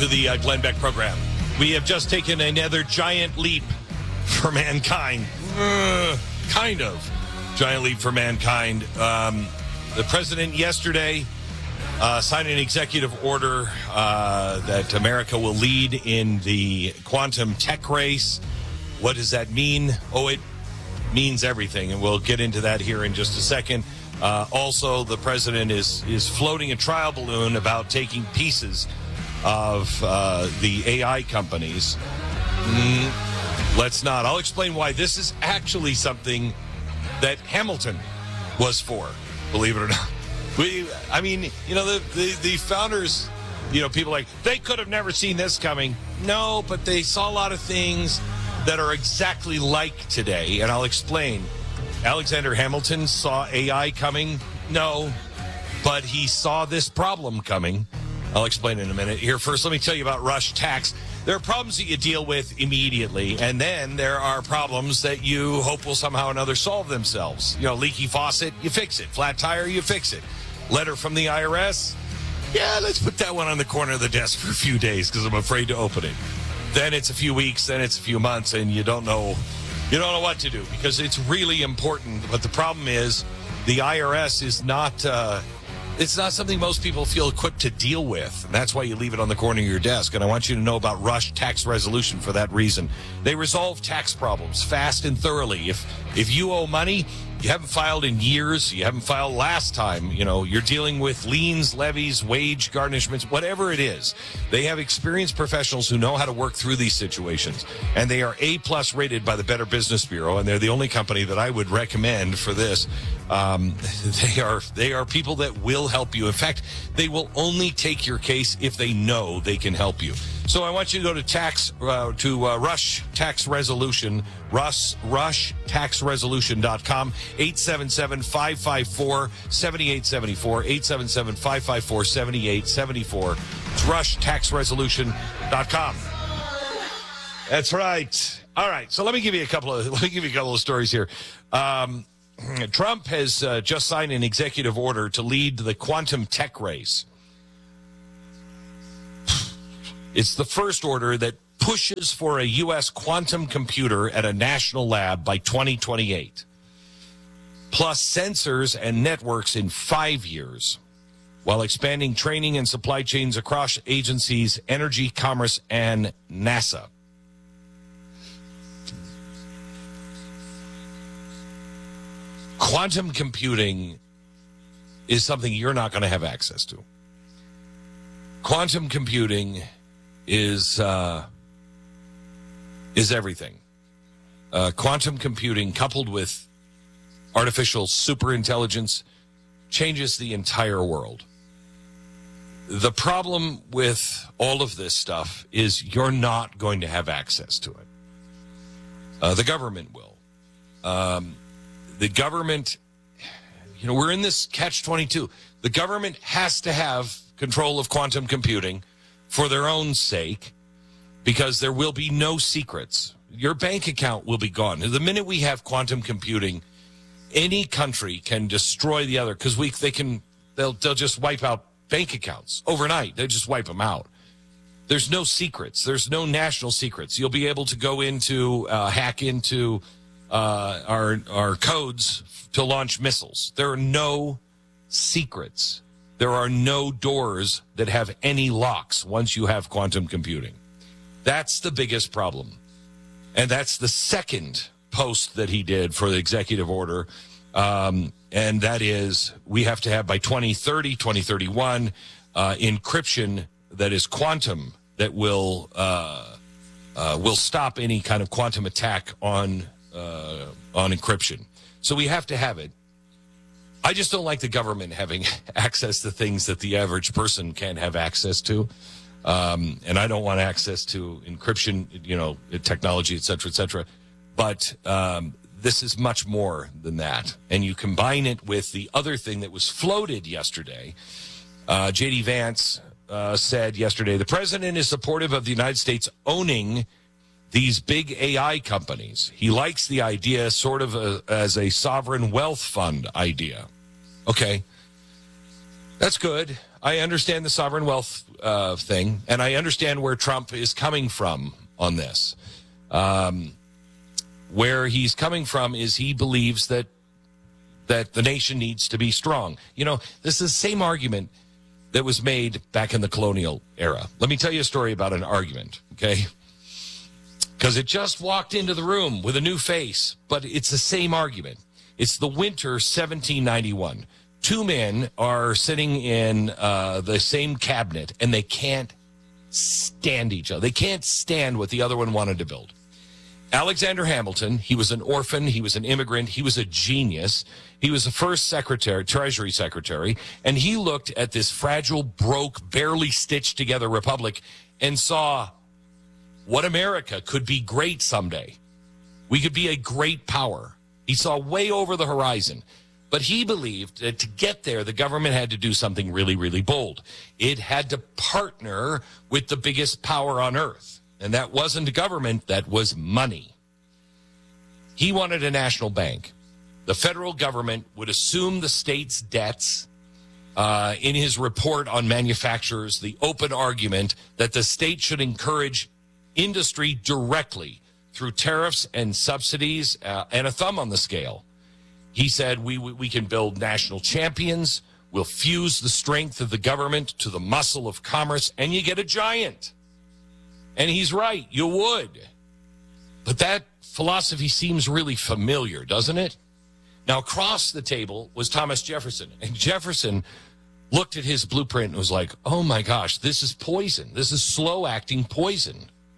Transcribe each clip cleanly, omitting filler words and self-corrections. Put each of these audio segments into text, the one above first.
to the Glenn Beck program. We have just taken another giant leap for mankind. Kind of. Giant leap for mankind. The president yesterday signed an executive order that America will lead in the quantum tech race. What does that mean? Oh, it means everything, and we'll get into that here in just a second. Also, the president is floating a trial balloon about taking pieces of the AI companies. Let's not. I'll explain why this is actually something that Hamilton was for, believe it or not. The founders, people like, they could have never seen this coming. No, but they saw a lot of things that are exactly like today, and I'll explain. Alexander Hamilton saw AI coming? No, but he saw this problem coming. I'll explain in a minute. Here, first, let me tell you about Rush Tax. There are problems that you deal with immediately, and then there are problems that you hope will somehow or another solve themselves. Leaky faucet, you fix it. Flat tire, you fix it. Letter from the IRS? Yeah, let's put that one on the corner of the desk for a few days because I'm afraid to open it. Then it's a few weeks, then it's a few months, and you don't know what to do because it's really important. But the problem is the IRS is not it's not something most people feel equipped to deal with. And that's why you leave it on the corner of your desk. And I want you to know about Rush Tax Resolution for that reason. They resolve tax problems fast and thoroughly. If you owe money, you haven't filed in years, you haven't filed last time, you're dealing with liens, levies, wage garnishments, whatever it is. They have experienced professionals who know how to work through these situations. And they are A+ rated by the Better Business Bureau, and they're the only company that I would recommend for this. They are people that will help you. In fact, they will only take your case if they know they can help you. So I want you to go to Rush Tax Resolution, rushtaxresolution.com, 877-554-7874, 877-554-7874. It's rushtaxresolution.com. That's right. All right. So let me give you a couple of stories here. Trump has just signed an executive order to lead the quantum tech race. It's the first order that pushes for a U.S. quantum computer at a national lab by 2028, plus sensors and networks in 5 years, while expanding training and supply chains across agencies, energy, commerce, and NASA. Quantum computing is something you're not going to have access to. Quantum computing is everything. Quantum computing coupled with artificial superintelligence changes the entire world. The problem with all of this stuff is you're not going to have access to it. The government will. The government, we're in this catch-22. The government has to have control of quantum computing for their own sake, because there will be no secrets. Your bank account will be gone. The minute we have quantum computing, any country can destroy the other, because they'll just wipe out bank accounts overnight. They just wipe them out. There's no secrets. There's no national secrets. You'll be able to go into, hack into our codes to launch missiles. There are no secrets. There are no doors that have any locks once you have quantum computing. That's the biggest problem. And that's the second post that he did for the executive order. And that is, we have to have by 2030, 2031, encryption that is quantum that will stop any kind of quantum attack on encryption. So we have to have it. I just don't like the government having access to things that the average person can't have access to. And I don't want access to encryption, technology, et cetera, et cetera. But this is much more than that. And you combine it with the other thing that was floated yesterday. J.D. Vance said yesterday, the president is supportive of the United States owning these big AI companies. He likes the idea sort of as a sovereign wealth fund idea. Okay, that's good. I understand the sovereign wealth thing, and I understand where Trump is coming from on this. Where he's coming from is he believes that the nation needs to be strong. You know, this is the same argument that was made back in the colonial era. Let me tell you a story about an argument, okay? Because it just walked into the room with a new face, but it's the same argument. It's the winter 1791. Two men are sitting in the same cabinet, and they can't stand each other. They can't stand what the other one wanted to build. Alexander Hamilton, he was an orphan, he was an immigrant, he was a genius. He was the first Treasury Secretary, and he looked at this fragile, broke, barely stitched together republic and saw what America could be great someday. We could be a great power. He saw way over the horizon. But he believed that to get there, the government had to do something really, really bold. It had to partner with the biggest power on earth. And that wasn't a government, that was money. He wanted a national bank. The federal government would assume the state's debts. In his report on manufacturers, the open argument that the state should encourage industry directly through tariffs and subsidies and a thumb on the scale. He said, we can build national champions. We'll fuse the strength of the government to the muscle of commerce, and you get a giant. And he's right, you would. But that philosophy seems really familiar, doesn't it? Now, across the table was Thomas Jefferson. And Jefferson looked at his blueprint and was like, oh my gosh, this is poison. This is slow-acting poison.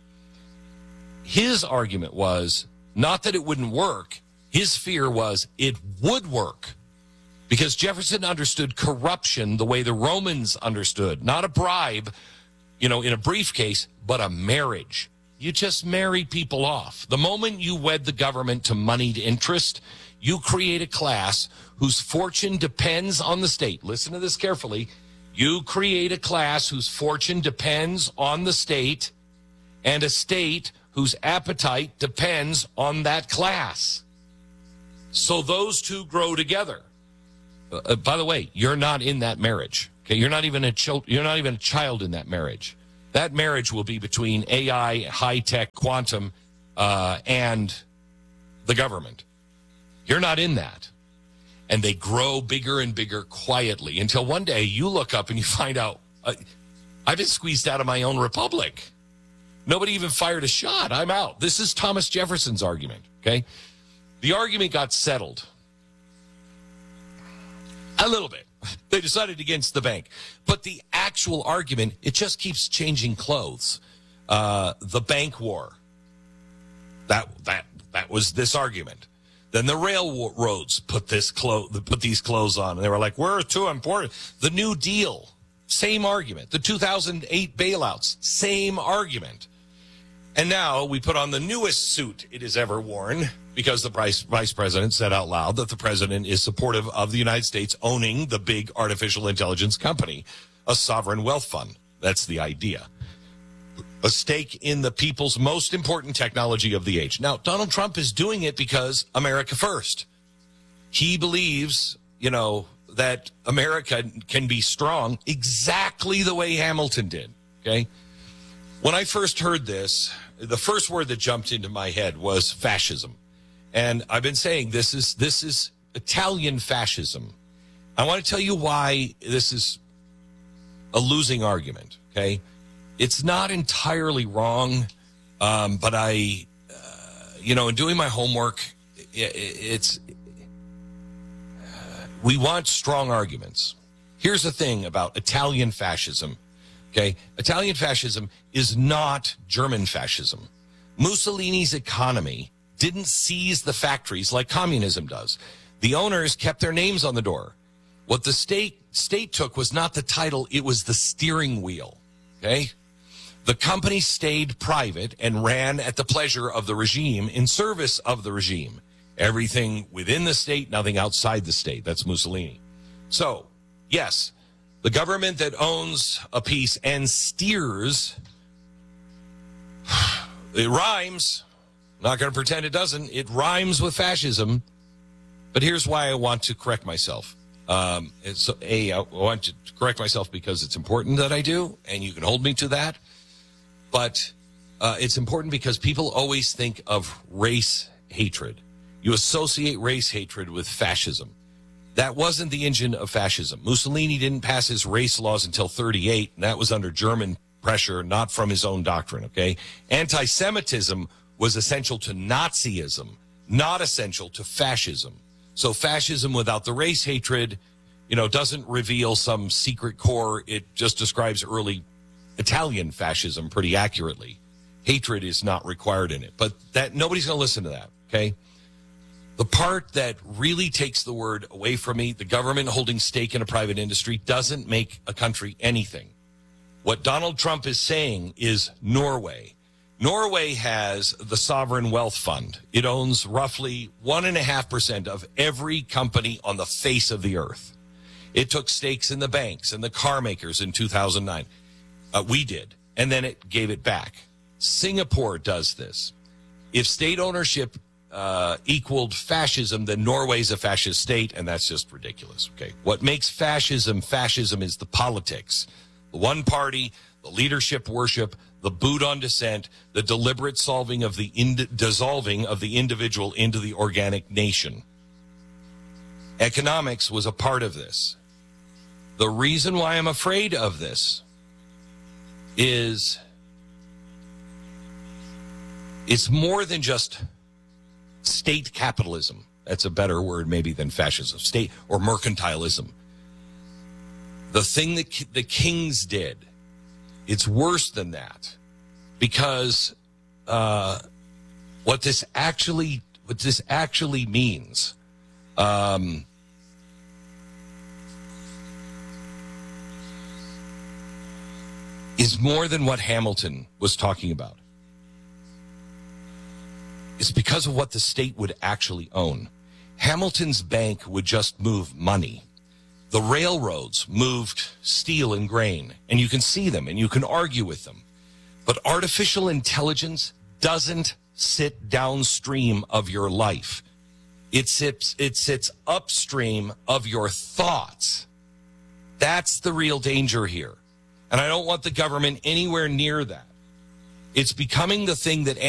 His argument was not that it wouldn't work. His fear was it would work. Because Jefferson understood corruption the way the Romans understood. Not a bribe, in a briefcase, but a marriage. You just marry people off. The moment you wed the government to moneyed interest, you create a class whose fortune depends on the state. Listen to this carefully. You create a class whose fortune depends on the state, and a state whose appetite depends on that class. So those two grow together. By the way, you're not in that marriage. Okay, you're not even a child in that marriage. That marriage will be between AI, high-tech, quantum, and the government. You're not in that. And they grow bigger and bigger quietly until one day you look up and you find out, I've been squeezed out of my own republic. Nobody even fired a shot. I'm out. This is Thomas Jefferson's argument, okay? The argument got settled. A little bit. They decided against the bank. But the actual argument, it just keeps changing clothes. The bank war. That was this argument. Then the railroads put these clothes on. And they were like, we're too important. The New Deal, same argument. The 2008 bailouts, same argument. And now we put on the newest suit it has ever worn because the vice president said out loud that the president is supportive of the United States owning the big artificial intelligence company, a sovereign wealth fund. That's the idea. A stake in the people's most important technology of the age. Now, Donald Trump is doing it because America first. He believes, that America can be strong exactly the way Hamilton did, okay? When I first heard this, the first word that jumped into my head was fascism. And I've been saying this is Italian fascism. I want to tell you why this is a losing argument, okay? It's not entirely wrong, but I, in doing my homework, we want strong arguments. Here's the thing about Italian fascism. Okay, Italian fascism is not German fascism. Mussolini's economy didn't seize the factories like communism does. The owners kept their names on the door. What the state took was not the title, it was the steering wheel. Okay? The company stayed private and ran at the pleasure of the regime, in service of the regime. Everything within the state, nothing outside the state. That's Mussolini. So, yes, the government that owns a piece and steers, it rhymes. I'm not going to pretend it doesn't. It rhymes with fascism. But here's why I want to correct myself. And so, I want to correct myself because it's important that I do, and you can hold me to that. But it's important because people always think of race hatred. You associate race hatred with fascism. That wasn't the engine of fascism. Mussolini didn't pass his race laws until 1938, and that was under German pressure, not from his own doctrine, okay? Anti-Semitism was essential to Nazism, not essential to fascism. So fascism without the race hatred, doesn't reveal some secret core. It just describes early Italian fascism pretty accurately. Hatred is not required in it. But that nobody's going to listen to that, okay? The part that really takes the word away from me, the government holding stake in a private industry, doesn't make a country anything. What Donald Trump is saying is Norway. Norway has the Sovereign Wealth Fund. It owns roughly 1.5% of every company on the face of the earth. It took stakes in the banks and the car makers in 2009. We did. And then it gave it back. Singapore does this. If state ownership equaled fascism, then Norway's a fascist state, and that's just ridiculous. Okay, what makes fascism is the politics. The one party, the leadership worship, the boot on dissent, the deliberate dissolving of the individual into the organic nation. Economics was a part of this. The reason why I'm afraid of this is it's more than just state capitalism. That's a better word maybe than fascism. State or mercantilism. The thing that the kings did, it's worse than that, because what this actually means is more than what Hamilton was talking about. It's because of what the state would actually own. Hamilton's bank would just move money. The railroads moved steel and grain, and you can see them and you can argue with them. But artificial intelligence doesn't sit downstream of your life. It sits upstream of your thoughts. That's the real danger here. And I don't want the government anywhere near that. It's becoming the thing that